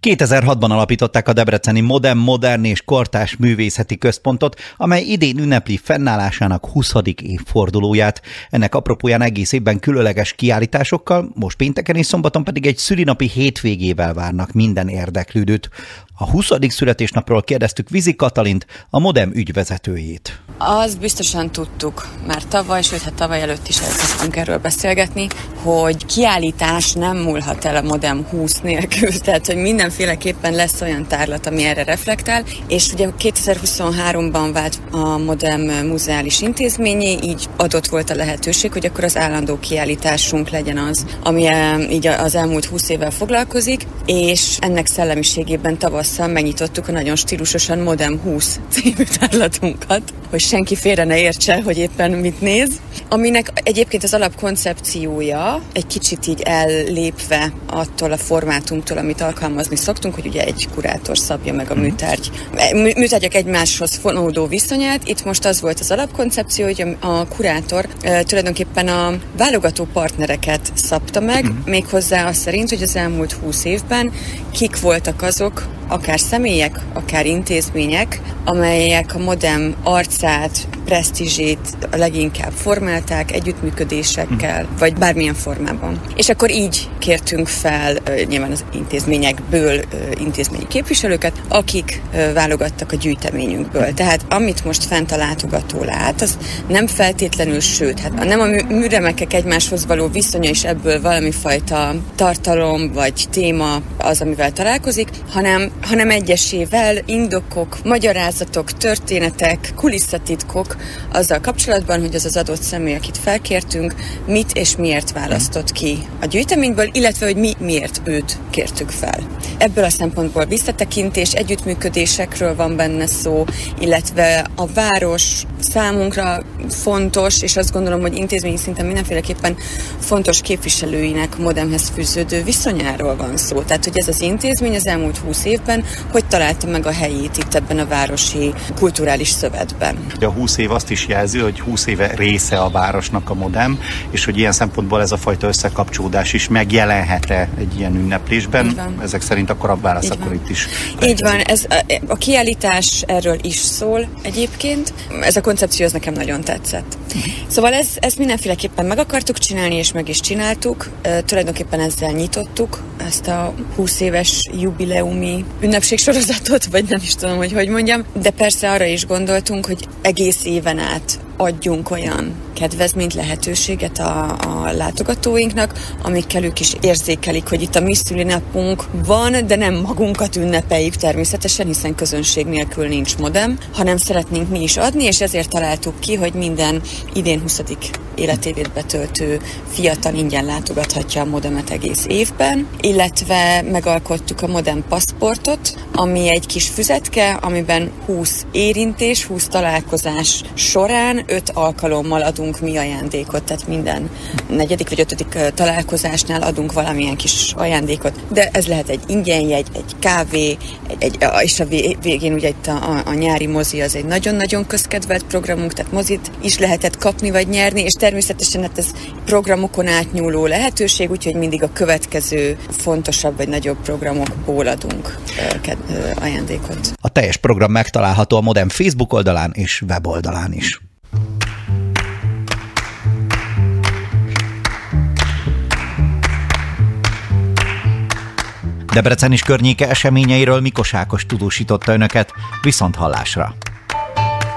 2006-ban alapították a debreceni Modern és Kortárs Művészeti Központot, amely idén ünnepli fennállásának 20. évfordulóját. Ennek apropóján egész évben különleges kiállításokkal, most pénteken és szombaton pedig egy szülinapi hétvégével várnak minden érdeklődőt. A 20. születésnapról kérdeztük Vizi Katalint, a Modem ügyvezetőjét. Azt biztosan tudtuk már tavaly, sőt, tavaly előtt is elkezdtünk erről beszélgetni, hogy kiállítás nem múlhat el a Modem 20 nélkül, tehát hogy mindenféleképpen lesz olyan tárlat, ami erre reflektál, és ugye 2023-ban vált a Modem muzeális intézményé, így adott volt a lehetőség, hogy akkor az állandó kiállításunk legyen az, ami így az elmúlt 20 évvel foglalkozik, és ennek szellemiségében tavasszal megnyitottuk a nagyon stílusosan Modem 20 című tárlatunkat, hogy senki félre ne értse, hogy éppen mit néz. Aminek egyébként az alapkoncepciója egy kicsit így ellépve attól a formátumtól, amit alkalmazni szoktunk, hogy ugye egy kurátor szabja meg a műtárgyak egymáshoz fonódó viszonyát. Itt most az volt az alapkoncepció, hogy a kurátor tulajdonképpen a válogató partnereket szabta meg, méghozzá azt szerint, hogy az elmúlt 20 évben kik voltak azok, akár személyek, akár intézmények, amelyek a Modem arcát, presztízsét leginkább formálták együttműködésekkel, vagy bármilyen formában. És akkor így kértünk fel nyilván az intézményekből intézményi képviselőket, akik válogattak a gyűjteményünkből. Tehát amit most fent a látogató lát, az nem feltétlenül, sőt, hát nem a műremekek egymáshoz való viszonya is ebből valami fajta tartalom vagy téma az, amivel találkozik, hanem egyesével indokok, magyarázatok, történetek, kulisszatitkok azzal kapcsolatban, hogy az az adott személy, akit felkértünk, mit és miért választott ki a gyűjteményből, illetve hogy mi miért őt kértük fel. Ebből a szempontból visszatekintés, együttműködésekről van benne szó, illetve a város számunkra fontos, és azt gondolom, hogy intézményi szinten mindenféleképpen fontos képviselőinek Modemhez fűződő viszonyáról van szó. Tehát, hogy ez az intézmény az elmúlt 20 évben hogy találta meg a helyét itt ebben a városi kulturális szövetben. A 20 év azt is jelzi, hogy 20 éve része a városnak a Modem, és hogy ilyen szempontból ez a fajta összekapcsolódás is megjelenhet-e egy ilyen ünneplésben. Ezek szerint akkor a válasz akkor itt is. Így van, ez a kiállítás erről is szól egyébként. Ez a koncepció az nekem nagyon tetszett. Szóval ezt mindenféleképpen meg akartuk csinálni, és meg is csináltuk. Tulajdonképpen ezzel nyitottuk ezt a 20 éves jubileumi ünnepségsorozatot, vagy nem is tudom, hogy mondjam. De persze arra is gondoltunk, hogy egész éven át adjunk olyan kedvezményt, lehetőséget a látogatóinknak, amikkel ők is érzékelik, hogy itt a mi szülinapunk van, de nem magunkat ünnepeljük természetesen, hiszen közönség nélkül nincs Modem, hanem szeretnénk mi is adni, és ezért találtuk ki, hogy minden idén 20. életévét betöltő fiatal ingyen látogathatja a Modemet egész évben, illetve megalkottuk a Modem Passportot, ami egy kis füzetke, amiben 20 érintés, 20 találkozás során 5 alkalommal adunk mi ajándékot, tehát minden 4. vagy 5. találkozásnál adunk valamilyen kis ajándékot, de ez lehet egy ingyenjegy, egy kávé, és a végén ugye itt a nyári mozi az egy nagyon-nagyon közkedvelt programunk, tehát mozit is lehetett kapni vagy nyerni, és természetesen hát ez programokon átnyúló lehetőség, úgyhogy mindig a következő fontosabb vagy nagyobb programokból adunk ajándékot. A teljes program megtalálható a Modem Facebook oldalán és weboldalán is. Debrecen és környéke eseményeiről Mikos Ákos tudósította önöket, viszonthallásra!